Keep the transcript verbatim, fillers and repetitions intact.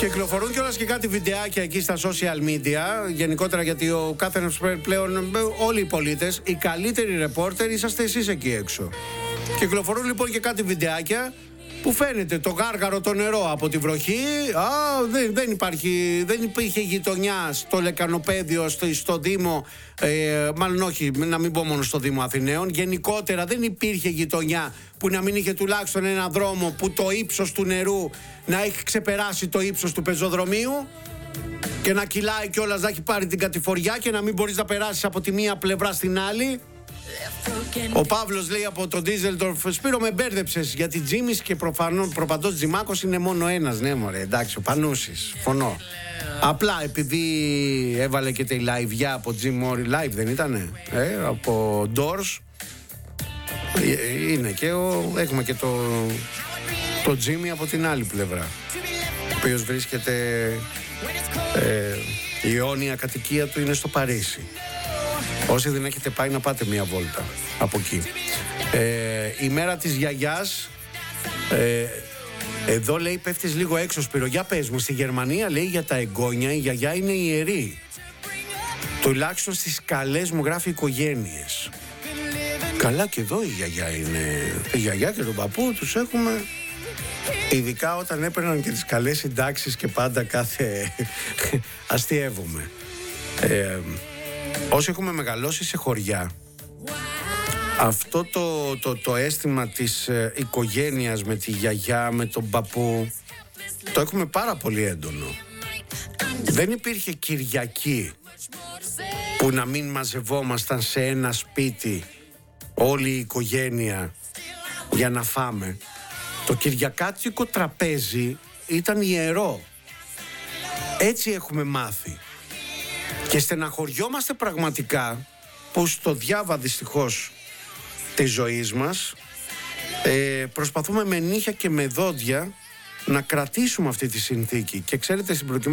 Κυκλοφορούν κιόλας και κάτι βιντεάκια εκεί στα social media. Γενικότερα, γιατί ο κάθε ένας πλέον, όλοι οι πολίτες, οι καλύτεροι ρεπόρτερ είσαστε εσείς εκεί έξω. Κυκλοφορούν λοιπόν και κάτι βιντεάκια που φαίνεται το γάργαρο το νερό από τη βροχή. Α, δεν, δεν, υπάρχει, δεν υπήρχε γειτονιά στο λεκανοπέδιο, στο, στο Δήμο, ε, μάλλον όχι, να μην πω μόνο στο Δήμο Αθηναίων. Γενικότερα δεν υπήρχε γειτονιά που να μην είχε τουλάχιστον ένα δρόμο που το ύψος του νερού να έχει ξεπεράσει το ύψος του πεζοδρομίου και να κυλάει κιόλας, να έχει πάρει την κατηφοριά και να μην μπορείς να περάσεις από τη μία πλευρά στην άλλη. Ο Παύλος λέει από το Ντίζελντορφ: Σπύρο, με μπέρδεψες, γιατί Τζίμις και προφανώς προπαντός Τζιμάκος είναι μόνο ένας. Ναι, μωρέ, εντάξει, ο Πανούσης, φωνώ. Απλά επειδή έβαλε και τη live από Jim Morrison, live δεν ήτανε, ε, από Doors. Είναι και ο, έχουμε και το, το Jimmy από την άλλη πλευρά, ο οποίος βρίσκεται, ε, η αιώνια κατοικία του είναι στο Παρίσι. Όσοι δεν έχετε πάει, να πάτε μία βόλτα από εκεί. Ε, η μέρα της γιαγιάς, ε, εδώ λέει πέφτεις λίγο έξω, Σπύρο. Για πες μου, στη Γερμανία λέει για τα εγγόνια η γιαγιά είναι ιερή. Τουλάχιστον στις καλές μου γράφει οικογένειες. Καλά, και εδώ η γιαγιά είναι. Η γιαγιά και τον παππού τους έχουμε. Ειδικά όταν έπαιρναν και τις καλές συντάξεις και πάντα κάθε αστειεύομαι. Ε, όσοι έχουμε μεγαλώσει σε χωριά, αυτό το, το, το αίσθημα της ε, οικογένειας με τη γιαγιά, με τον παππού, το έχουμε πάρα πολύ έντονο. Δεν υπήρχε Κυριακή που να μην μαζευόμασταν σε ένα σπίτι όλη η οικογένεια για να φάμε. Το κυριακάτικο τραπέζι ήταν ιερό. Έτσι έχουμε μάθει. Και στεναχωριόμαστε πραγματικά που στο διάβα δυστυχώς της ζωής μας ε, προσπαθούμε με νύχια και με δόντια να κρατήσουμε αυτή τη συνθήκη. Και ξέρετε, στην προκειμένη